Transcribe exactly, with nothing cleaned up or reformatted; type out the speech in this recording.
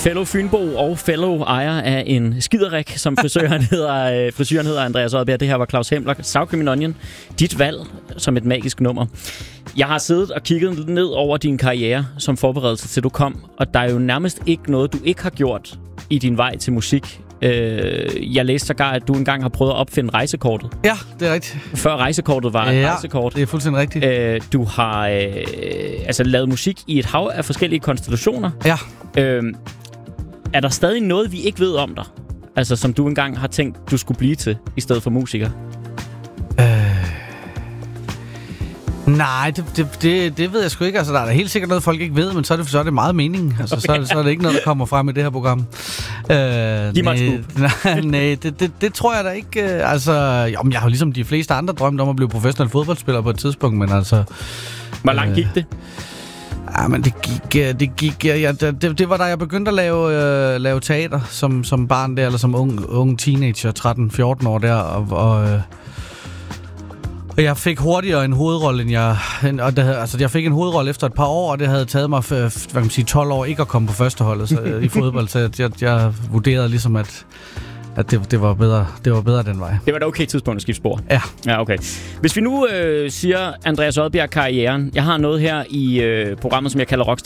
fellow Fynbo og fellow ejer af en skiderik, som frisøren hedder, øh, frisøren hedder Andreas Odbjerg. Det her var Claus Hempler, Sour Cream & Onion. Dit valg som et magisk nummer. Jeg har siddet og kigget ned over din karriere som forberedelse til du kom, og der er jo nærmest ikke noget, du ikke har gjort i din vej til musik. Øh, jeg læste sågar, at du engang har prøvet at opfinde rejsekortet. Ja, det er rigtigt. Før rejsekortet var et ja, rejsekort. det er fuldstændig rigtigt. Øh, du har øh, altså lavet musik i et hav af forskellige konstellationer. Ja. Øh, er der stadig noget, vi ikke ved om dig? Altså, som du engang har tænkt, du skulle blive til, i stedet for musiker? Øh... Nej, det, det, det, det ved jeg sgu ikke. Altså, der er da helt sikkert noget, folk ikke ved, men så er det, så er det meget mening. Altså, okay. så, er det, så er det ikke noget, der kommer frem i det her program. Øh, Giv mig et nej, nej det, det, det tror jeg da ikke. Altså, jamen, jeg har ligesom de fleste andre drømt om at blive professionel fodboldspiller på et tidspunkt, men altså... Hvor langt gik det? Ja, men det gik, det gik, ja, det, det var da jeg begyndte at lave, øh, lave teater som, som barn der, eller som ung, ung teenager, tretten fjorten år der, og, og, øh, og jeg fik hurtigere en hovedrolle, end jeg, og det, altså jeg fik en hovedrolle efter et par år, og det havde taget mig, hvad kan man sige, tolv år ikke at komme på førsteholdet så, i fodbold, så jeg, jeg, jeg vurderede ligesom, at at det, det, var bedre, det var bedre den vej. Det var et okay tidspunkt at skifte spor. Ja. Ja, okay. Hvis vi nu øh, siger Andreas Odbjerg karrieren. Jeg har noget her i øh, programmet, som jeg kalder Rocks